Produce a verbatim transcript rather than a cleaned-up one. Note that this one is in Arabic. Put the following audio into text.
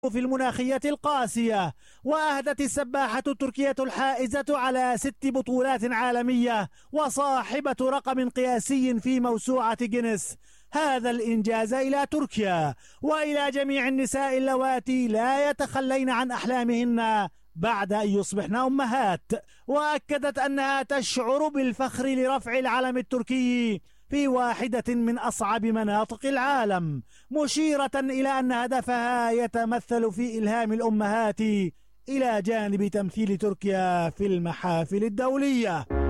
في المناخية القاسية. وأهدت السباحة التركية الحائزة على ست بطولات عالمية وصاحبة رقم قياسي في موسوعة جينيس هذا الإنجاز إلى تركيا وإلى جميع النساء اللواتي لا يتخلين عن أحلامهن بعد أن يصبحن أمهات. وأكدت أنها تشعر بالفخر لرفع العلم التركي في واحدة من أصعب مناطق العالم، مشيرة إلى أن هدفها يتمثل في إلهام الأمهات إلى جانب تمثيل تركيا في المحافل الدولية.